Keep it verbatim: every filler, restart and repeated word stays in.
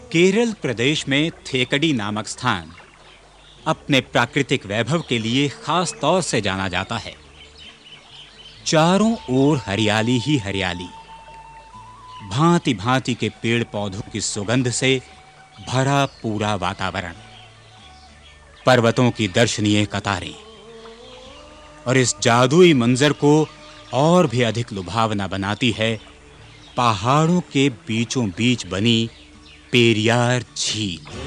केरल प्रदेश में थेकडी नामक स्थान अपने प्राकृतिक वैभव के लिए खास तौर से जाना जाता है। चारों ओर हरियाली ही हरियाली, भांति-भांति के पेड़ पौधों की सुगंध से भरा पूरा वातावरण, पर्वतों की दर्शनीय कतारें, और इस जादुई मंजर को और भी अधिक लुभावना बनाती है पहाड़ों के बीचों बीच बनी पेरियार झील।